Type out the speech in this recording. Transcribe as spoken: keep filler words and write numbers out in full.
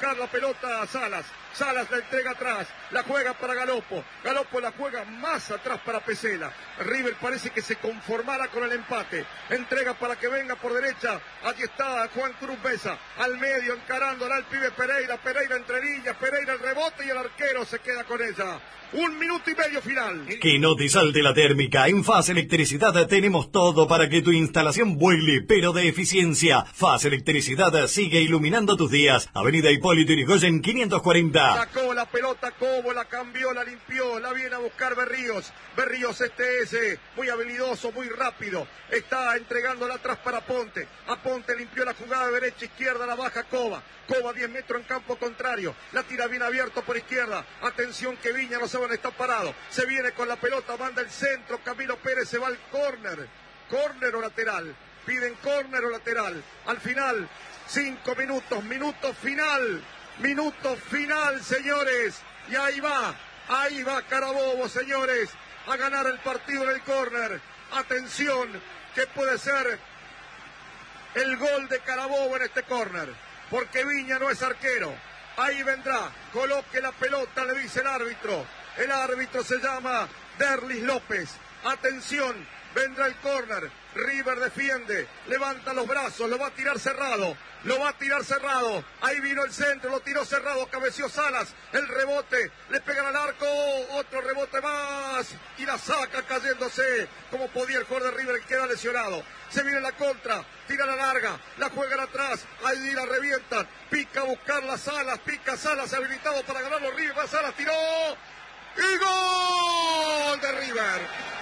buscar la pelota a Salas. Salas la entrega atrás, la juega para Galopo. Galopo la juega más atrás para Pesela. River parece que se conformara con el empate. Entrega para que venga por derecha. Aquí está Juan Cruz Mesa. Al medio encarándola al pibe Pereira. Pereira entre líneas. Pereira el rebote y el arquero se queda con ella. Un minuto y medio final. Que no te salte la térmica. En Faz Electricidad tenemos todo para que tu instalación vuele, pero de eficiencia. Faz Electricidad sigue iluminando tus días. Avenida Hipólito Yrigoyen quinientos cuarenta. Sacó la pelota Cobo, la cambió, la limpió, la viene a buscar Berríos. Berríos este es muy habilidoso, muy rápido. Está entregándola atrás para Ponte. A Ponte limpió la jugada de derecha, izquierda, la baja Coba. Coba diez metros en campo contrario. La tira bien abierto por izquierda. Atención que Viña no sabe dónde está parado. Se viene con la pelota, manda el centro. Camilo Pérez se va al córner. Córner o lateral. Piden córner o lateral. Al final, cinco minutos, minuto final. Minuto final, señores. Y ahí va, ahí va Carabobo, señores, a ganar el partido en el córner. Atención, que puede ser el gol de Carabobo en este córner, porque Viña no es arquero. Ahí vendrá, coloque la pelota, le dice el árbitro. El árbitro se llama Derlis López. Atención, vendrá el córner. River defiende, levanta los brazos, lo va a tirar cerrado, lo va a tirar cerrado. Ahí vino el centro, lo tiró cerrado, cabeció Salas, el rebote, le pegan al arco, otro rebote más y la saca cayéndose como podía el jugador de River, queda lesionado. Se viene la contra, tira la larga, la juegan atrás, ahí la revientan, pica a buscar las Salas, pica Salas, habilitado para ganar los River, Salas tiró y gol de River.